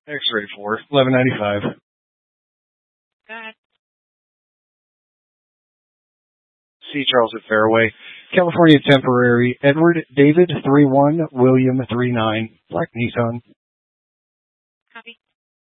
X-ray 4, 1195. God. C. Charles at Fairway. California temporary. Edward David 31, William 39. Black Nissan.